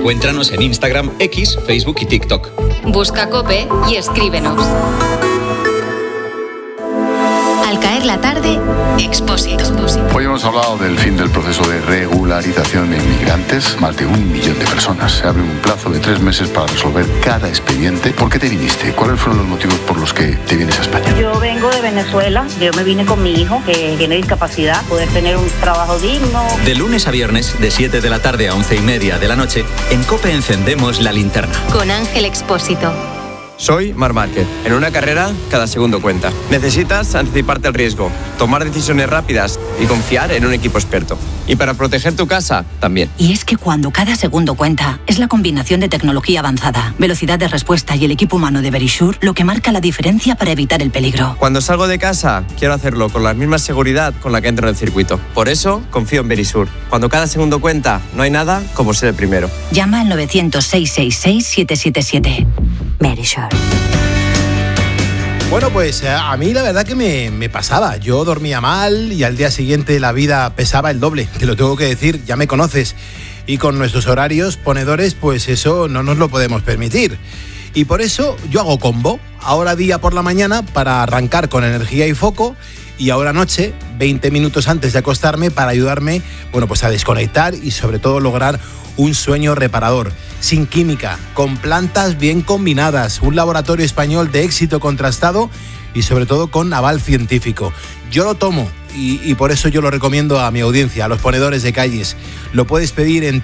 Encuéntranos en Instagram, X, Facebook y TikTok. Busca COPE y escríbenos. Al caer la tarde, Expósito. Hoy hemos hablado del fin del proceso de regularización de inmigrantes. Más de 1 millón de personas. Se abre un plazo de 3 meses para resolver cada expediente. ¿Por qué te viniste? ¿Cuáles fueron los motivos por los que te vienes a España? Yo vengo de Venezuela. Yo me vine con mi hijo, que tiene discapacidad, poder tener un trabajo digno. De lunes a viernes, de 7 de la tarde a 11:30 de la noche, en COPE encendemos la linterna. Con Ángel Expósito. Soy Marc Márquez. En una carrera, cada segundo cuenta. Necesitas anticiparte al riesgo, tomar decisiones rápidas y confiar en un equipo experto. Y para proteger tu casa, también. Y es que cuando cada segundo cuenta, es la combinación de tecnología avanzada, velocidad de respuesta y el equipo humano de Verisure lo que marca la diferencia para evitar el peligro. Cuando salgo de casa, quiero hacerlo con la misma seguridad con la que entro en el circuito. Por eso, confío en Verisure. Cuando cada segundo cuenta, no hay nada como ser el primero. Llama al 900-666-777. Verisure. Bueno, pues a mí la verdad que me pasaba. Yo dormía mal y al día siguiente la vida pesaba el doble. Te lo tengo que decir, ya me conoces. Y con nuestros horarios ponedores, pues eso no nos lo podemos permitir. Y por eso yo hago combo. Ahora día por la mañana para arrancar con energía y foco. Y ahora noche, 20 minutos antes de acostarme para ayudarme, bueno, pues a desconectar y sobre todo lograr un sueño reparador, sin química, con plantas bien combinadas, un laboratorio español de éxito contrastado y sobre todo con aval científico. Yo lo tomo y por eso yo lo recomiendo a mi audiencia, a los ponedores de calles. Lo puedes pedir en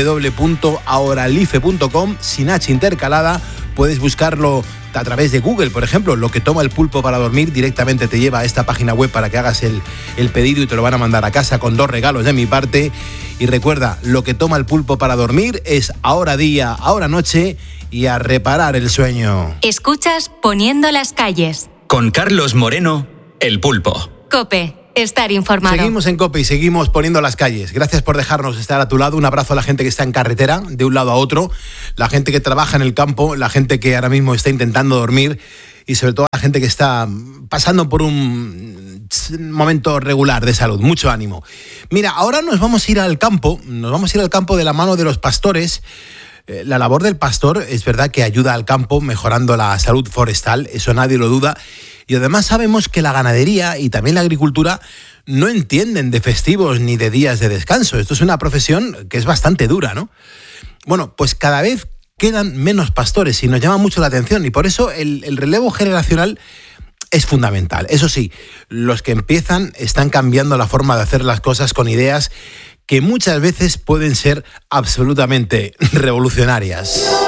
www.ahoralife.com, sin H intercalada. Puedes buscarlo a través de Google, por ejemplo. Lo que toma el pulpo para dormir directamente te lleva a esta página web para que hagas el pedido y te lo van a mandar a casa con 2 regalos de mi parte. Y recuerda, lo que toma el pulpo para dormir es ahora día, ahora noche y a reparar el sueño. Escuchas Poniendo las calles. Con Carlos Moreno, el pulpo. COPE. Estar informado. Seguimos en COPE y seguimos poniendo las calles. Gracias por dejarnos estar a tu lado. Un abrazo a la gente que está en carretera, de un lado a otro, la gente que trabaja en el campo, la gente que ahora mismo está intentando dormir y sobre todo la gente que está pasando por un momento regular de salud. Mucho ánimo. Mira, ahora nos vamos a ir al campo de la mano de los pastores. La labor del pastor es verdad que ayuda al campo mejorando la salud forestal, eso nadie lo duda. Y además sabemos que la ganadería y también la agricultura no entienden de festivos ni de días de descanso. Esto es una profesión que es bastante dura, ¿no? Bueno, pues cada vez quedan menos pastores y nos llama mucho la atención y por eso el relevo generacional es fundamental. Eso sí, los que empiezan están cambiando la forma de hacer las cosas con ideas que muchas veces pueden ser absolutamente revolucionarias.